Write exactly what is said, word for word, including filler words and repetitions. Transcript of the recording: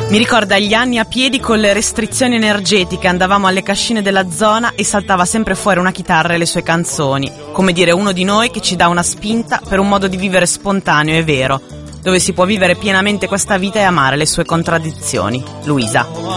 Mi ricorda gli anni a piedi con le restrizioni energetiche, andavamo alle cascine della zona e saltava sempre fuori una chitarra e le sue canzoni. Come dire, uno di noi che ci dà una spinta per un modo di vivere spontaneo e vero, dove si può vivere pienamente questa vita e amare le sue contraddizioni. Luisa.